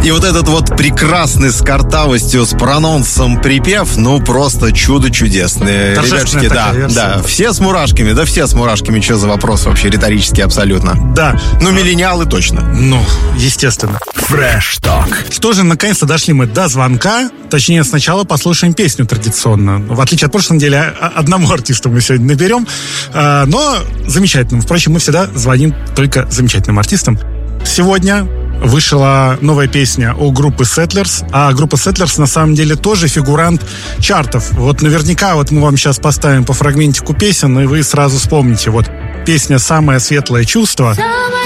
И вот этот вот прекрасный с картавостью, с прононсом припев, ну, просто чудо чудесное. Ребятушки, да, все с мурашками, что за вопрос вообще риторический абсолютно. Да. Ну, миллениалы точно. Ну, естественно. Fresh Talk. Что же, наконец-то дошли мы до звонка. Точнее, сначала послушаем песню традиционно. В отличие от прошлой недели, одному артисту мы сегодня наберем. Но замечательным. Впрочем, мы всегда звоним только замечательным артистам. Сегодня вышла новая песня у группы Settlers, а группа Settlers на самом деле тоже фигурант чартов. Вот наверняка вот мы вам сейчас поставим по фрагментику песен, и вы сразу вспомните. Вот песня «Самое светлое чувство».